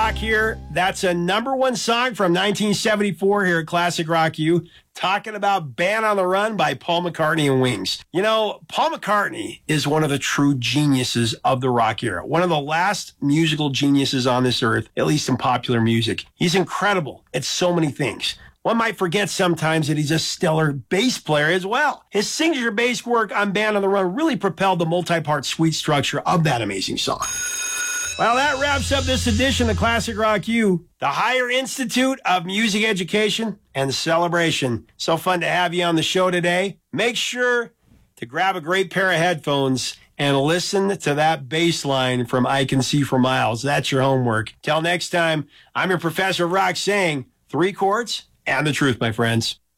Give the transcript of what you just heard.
Rock here. That's a number one song from 1974 here at Classic Rock U, talking about Band on the Run by Paul McCartney and Wings. You know, Paul McCartney is one of the true geniuses of the rock era, one of the last musical geniuses on this earth, at least in popular music. He's incredible at so many things. One might forget sometimes that he's a stellar bass player as well. His signature bass work on Band on the Run really propelled the multi-part suite structure of that amazing song. Well, that wraps up this edition of Classic Rock U, the Higher Institute of Music Education and Celebration. So fun to have you on the show today. Make sure to grab a great pair of headphones and listen to that bass line from I Can See for Miles. That's your homework. Till next time, I'm your professor of rock saying 3 chords and the truth, my friends.